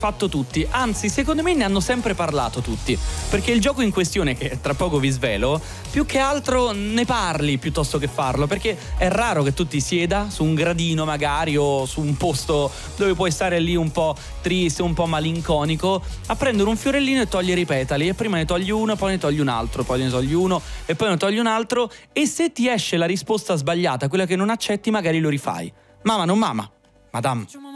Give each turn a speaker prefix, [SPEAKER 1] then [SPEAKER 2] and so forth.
[SPEAKER 1] fatto tutti, anzi secondo me ne hanno sempre parlato tutti, perché il gioco in questione, che tra poco vi svelo, più che altro ne parli piuttosto che farlo, perché è raro che tu ti sieda su un gradino magari o su un posto dove puoi stare lì un po' triste, un po' malinconico, a prendere un fiorellino e togliere i petali, e prima ne togli uno, poi ne togli un altro, poi ne togli uno e poi ne togli un altro, e se ti esce la risposta sbagliata, quella che non accetti, magari lo rifai. Mama non mama, madame.